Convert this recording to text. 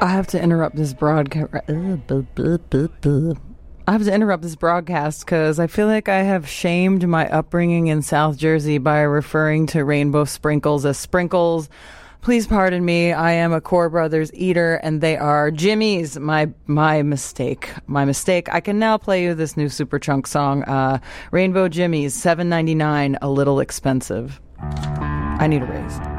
I have to interrupt this broadcast. I have to interrupt this broadcast because I feel like I have shamed my upbringing in South Jersey by referring to rainbow sprinkles as sprinkles. Please pardon me. I am a Core Brothers eater, and they are Jimmy's. My mistake. My mistake. I can now play you this new Superchunk song, Rainbow Jimmy's, $7.99, a little expensive. I need a raise.